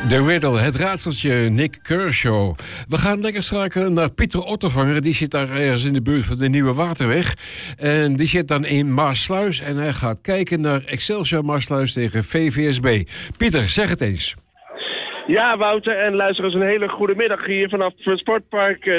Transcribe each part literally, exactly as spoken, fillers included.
De riddle, het raadseltje Nick Kershaw. We gaan lekker strakelen naar Pieter Ottervanger. Die zit daar ergens in de buurt van de Nieuwe Waterweg. En die zit dan in Maassluis. En hij gaat kijken naar Excelsior Maassluis tegen V V S B. Pieter, zeg het eens. Ja, Wouter en luisteraars, een hele goede middag hier vanaf Sportpark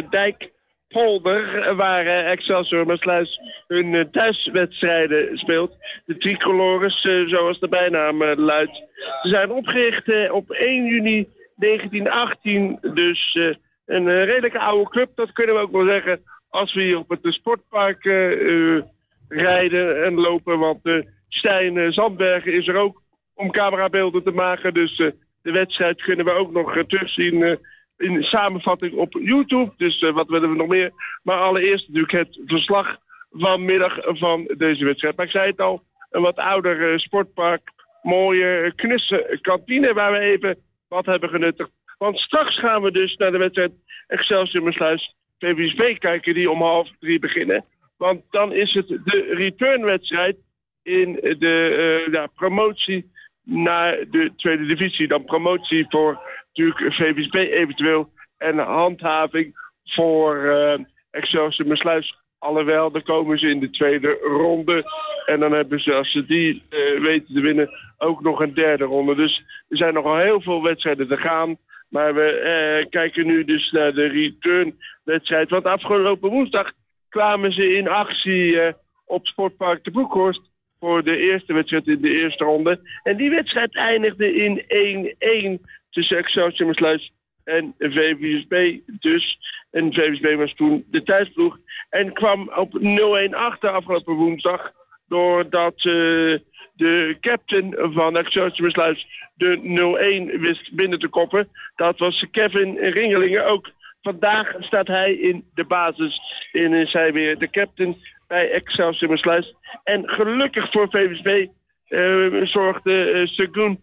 Dijkpolder, waar Excelsior Maassluis hun thuiswedstrijden speelt. De Tricolores, zoals de bijnaam luidt. Ze zijn opgericht op één juni negentien achttien, dus een redelijke oude club, dat kunnen we ook wel zeggen, als we hier op het sportpark uh, rijden en lopen. Want uh, Stijn Zandbergen is er ook om camerabeelden te maken, dus uh, de wedstrijd kunnen we ook nog uh, terugzien uh, in samenvatting op YouTube. Dus uh, wat willen we nog meer? Maar allereerst natuurlijk het verslag vanmiddag van deze wedstrijd. Maar ik zei het al, een wat ouder uh, sportpark. Mooie, knusse kantine waar we even wat hebben genuttigd. Want straks gaan we dus naar de wedstrijd Excelsior Maassluis V V S B kijken die om half drie beginnen. Want dan is het de returnwedstrijd in de uh, ja, promotie naar de tweede divisie. Dan promotie voor natuurlijk V V S B eventueel en handhaving voor uh, Excelsior Maassluis. Alhoewel, dan komen ze in de tweede ronde. En dan hebben ze, als ze die uh, weten te winnen, ook nog een derde ronde. Dus er zijn nogal heel veel wedstrijden te gaan. Maar we uh, kijken nu dus naar de returnwedstrijd. Want afgelopen woensdag kwamen ze in actie uh, op Sportpark de Broekhorst voor de eerste wedstrijd in de eerste ronde. En die wedstrijd eindigde in één-één tussen Excelsior Maassluis en V V S B dus. En V V S B was toen de thuisploeg. En kwam op nul-één achter afgelopen woensdag. Doordat uh, de captain van Excelsior Maassluis de nul-één wist binnen te koppen. Dat was Kevin Ringelingen. Ook vandaag staat hij in de basis. En is hij weer de captain bij Excelsior Maassluis. En gelukkig voor V V S B uh, zorgde uh, Segun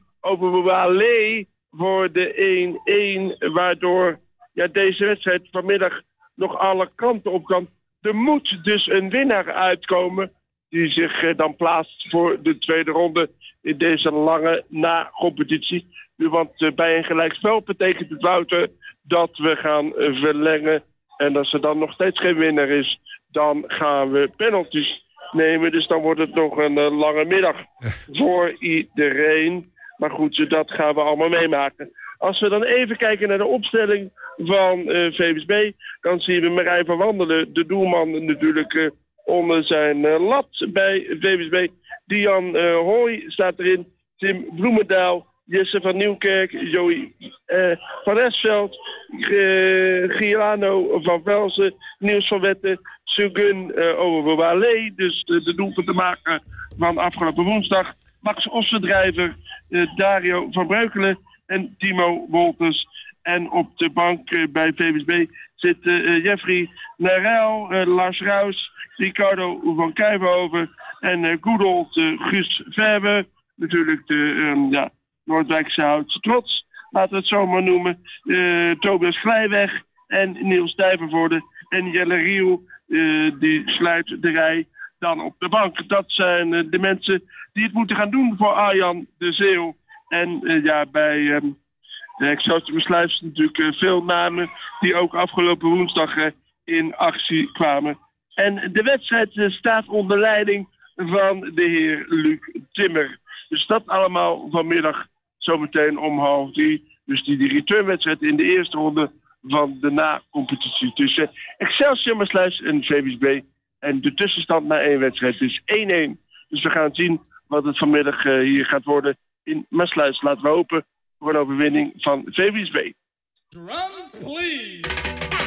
Oberwale voor de één-één. Waardoor ja, deze wedstrijd vanmiddag nog alle kanten op kan. Er moet dus een winnaar uitkomen die zich uh, dan plaatst voor de tweede ronde in deze lange na-competitie. Want uh, bij een gelijkspel betekent het, Wouter, dat we gaan uh, verlengen. En als er dan nog steeds geen winnaar is, dan gaan we penalties nemen. Dus dan wordt het nog een uh, lange middag voor iedereen. Maar goed, dat gaan we allemaal meemaken. Als we dan even kijken naar de opstelling van uh, V V S B, dan zien we Marijn van Wandelen, de doelman natuurlijk uh, onder zijn uh, lat bij V V S B. Dian uh, Hooy staat erin, Tim Bloemendaal, Jesse van Nieuwkerk, Joey uh, van Esveld, uh, Giano van Velsen, Niels van Wetten, Sugun uh, Oberwale, dus de, de doelpunt te maken van afgelopen woensdag. Max Ossendrijver, uh, Dario van Breukelen en Timo Wolters. En op de bank uh, bij V V S B zitten uh, Jeffrey Narel, uh, Lars Ruijs, Ricardo van Kijverhoven en uh, Goedold uh, Guus Verbe. Natuurlijk de um, ja, Noordwijkse Houtse trots, laten we het zo maar noemen. Uh, Tobias Glijweg en Niels Dijvervoorde en Jelle Riel, uh, die sluit de rij dan op de bank. Dat zijn uh, de mensen die het moeten gaan doen voor Arjan de Zeeuw. En uh, ja, bij um, de Excelsior Maassluis natuurlijk uh, veel namen die ook afgelopen woensdag uh, in actie kwamen. En de wedstrijd uh, staat onder leiding van de heer Luc Timmer. Dus dat allemaal vanmiddag zometeen om half drie. Dus die, die returnwedstrijd in de eerste ronde van de na-competitie tussen Excelsior Maassluis en V V S B. En de tussenstand na één wedstrijd is één-één. Dus we gaan zien wat het vanmiddag uh, hier gaat worden in Maassluis. Laten we hopen voor een overwinning van V V S B. Drums, please.